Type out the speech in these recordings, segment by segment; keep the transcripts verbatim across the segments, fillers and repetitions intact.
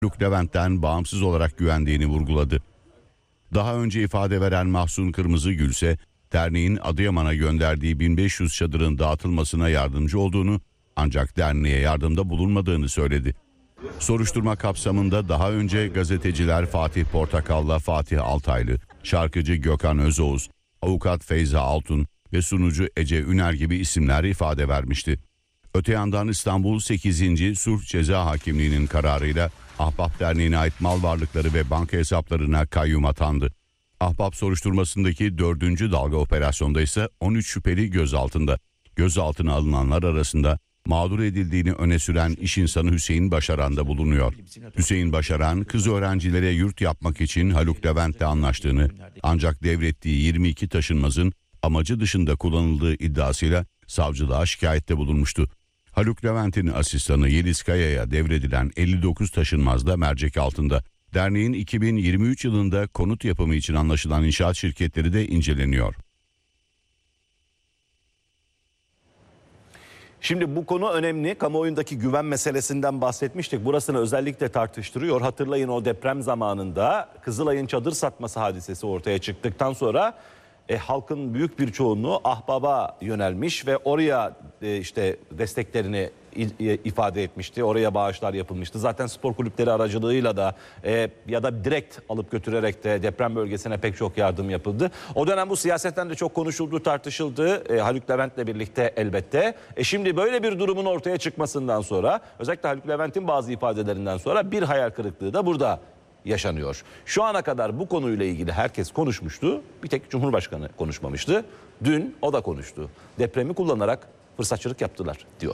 Haluk Levent'ten bağımsız olarak güvendiğini vurguladı. Daha önce ifade veren Mahsun Kırmızıgül ise derneğin Adıyaman'a gönderdiği bin beş yüz çadırın dağıtılmasına yardımcı olduğunu ancak derneğe yardımda bulunmadığını söyledi. Soruşturma kapsamında daha önce gazeteciler Fatih Portakal'la Fatih Altaylı, şarkıcı Gökhan Özoğuz, avukat Feyza Altun ve sunucu Ece Üner gibi isimler ifade vermişti. Öte yandan İstanbul sekizinci Sulh Ceza Hakimliği'nin kararıyla Ahbap Derneği'ne ait mal varlıkları ve banka hesaplarına kayyum atandı. Ahbap soruşturmasındaki dördüncü dalga operasyonda ise on üç şüpheli gözaltında. Gözaltına alınanlar arasında mağdur edildiğini öne süren iş insanı Hüseyin Başaran da bulunuyor. Hüseyin Başaran, kız öğrencilere yurt yapmak için Haluk Levent'le anlaştığını, ancak devrettiği yirmi iki taşınmazın amacı dışında kullanıldığı iddiasıyla savcılığa şikayette bulunmuştu. Haluk Levent'in asistanı Yeliz Kaya'ya devredilen elli dokuz taşınmaz da mercek altında. Derneğin iki bin yirmi üç yılında konut yapımı için anlaşılan inşaat şirketleri de inceleniyor. Şimdi bu konu önemli. Kamuoyundaki güven meselesinden bahsetmiştik. Burasını özellikle tartıştırıyor. Hatırlayın, o deprem zamanında Kızılay'ın çadır satması hadisesi ortaya çıktıktan sonra e, halkın büyük bir çoğunluğu Ahbap'a yönelmiş ve oraya e, işte desteklerini ifade etmişti. Oraya bağışlar yapılmıştı. Zaten spor kulüpleri aracılığıyla da e, ya da direkt alıp götürerek de deprem bölgesine pek çok yardım yapıldı. O dönem bu siyasetten de çok konuşuldu, tartışıldı. E, Haluk Levent'le birlikte elbette. E şimdi böyle bir durumun ortaya çıkmasından sonra, özellikle Haluk Levent'in bazı ifadelerinden sonra bir hayal kırıklığı da burada yaşanıyor. Şu ana kadar bu konuyla ilgili herkes konuşmuştu. Bir tek Cumhurbaşkanı konuşmamıştı. Dün o da konuştu. Depremi kullanarak fırsatçılık yaptılar diyor.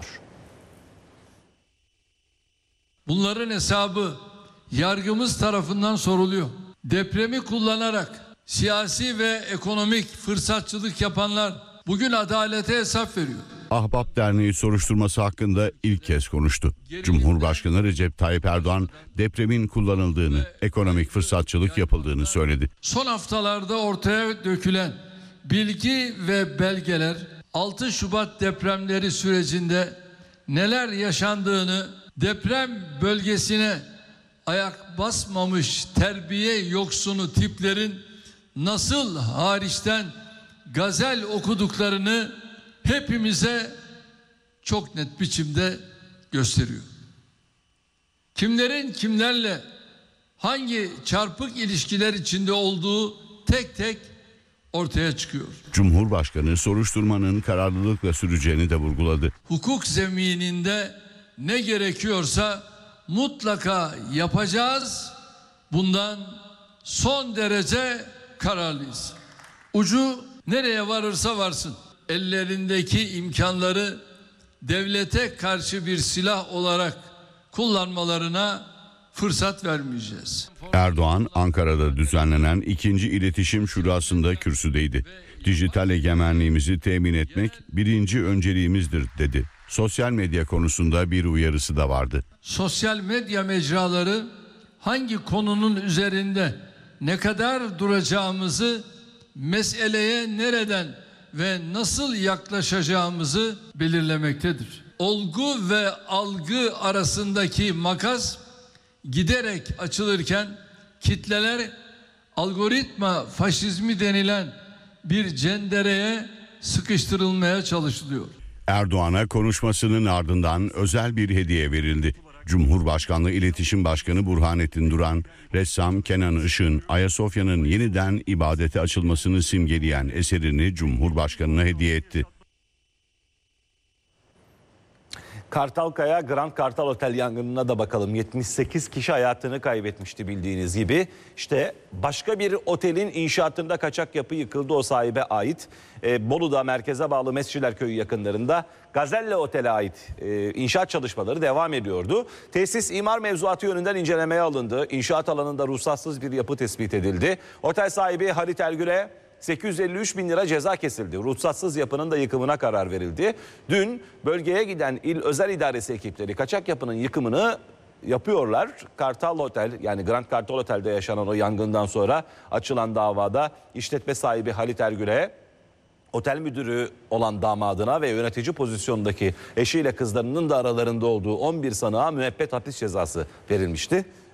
Bunların hesabı yargımız tarafından soruluyor. Depremi kullanarak siyasi ve ekonomik fırsatçılık yapanlar bugün adalete hesap veriyor. Ahbap Derneği soruşturması hakkında ilk kez konuştu. Cumhurbaşkanı Recep Tayyip Erdoğan depremin kullanıldığını, ekonomik fırsatçılık yapıldığını söyledi. Son haftalarda ortaya dökülen bilgi ve belgeler altı Şubat depremleri sürecinde neler yaşandığını, deprem bölgesine ayak basmamış terbiye yoksunu tiplerin nasıl hariçten gazel okuduklarını hepimize çok net biçimde gösteriyor. Kimlerin kimlerle hangi çarpık ilişkiler içinde olduğu tek tek ortaya çıkıyor. Cumhurbaşkanı soruşturmanın kararlılıkla süreceğini de vurguladı. Hukuk zemininde ne gerekiyorsa mutlaka yapacağız. Bundan son derece kararlıyız. Ucu nereye varırsa varsın, ellerindeki imkanları devlete karşı bir silah olarak kullanmalarına fırsat vermeyeceğiz. Erdoğan, Ankara'da düzenlenen ikinci iletişim şurasında kürsüdeydi. Dijital egemenliğimizi temin etmek birinci önceliğimizdir dedi. Sosyal medya konusunda bir uyarısı da vardı. Sosyal medya mecraları hangi konunun üzerinde ne kadar duracağımızı, meseleye nereden ve nasıl yaklaşacağımızı belirlemektedir. Olgu ve algı arasındaki makas giderek açılırken kitleler algoritma faşizmi denilen bir cendereye sıkıştırılmaya çalışılıyor. Erdoğan'a konuşmasının ardından özel bir hediye verildi. Cumhurbaşkanlığı İletişim Başkanı Burhanettin Duran, ressam Kenan Işık'ın Ayasofya'nın yeniden ibadete açılmasını simgeleyen eserini Cumhurbaşkanı'na hediye etti. Kartalkaya Grand Kartal Otel yangınına da bakalım. yetmiş sekiz kişi hayatını kaybetmişti bildiğiniz gibi. İşte başka bir otelin inşaatında kaçak yapı yıkıldı, o sahibe ait. Ee, Bolu'da merkeze bağlı Mesciler Köyü yakınlarında Gazelle Otel'e ait e, inşaat çalışmaları devam ediyordu. Tesis imar mevzuatı yönünden incelemeye alındı. İnşaat alanında ruhsatsız bir yapı tespit edildi. Otel sahibi Halit Ergür'e sekiz yüz elli üç bin lira ceza kesildi. Ruhsatsız yapının da yıkımına karar verildi. Dün bölgeye giden il özel idaresi ekipleri kaçak yapının yıkımını yapıyorlar. Kartal Otel, yani Grand Kartal Otel'de yaşanan o yangından sonra açılan davada işletme sahibi Halit Ergür'e, otel müdürü olan damadına ve yönetici pozisyondaki eşiyle kızlarının da aralarında olduğu on bir sanığa müebbet hapis cezası verilmişti.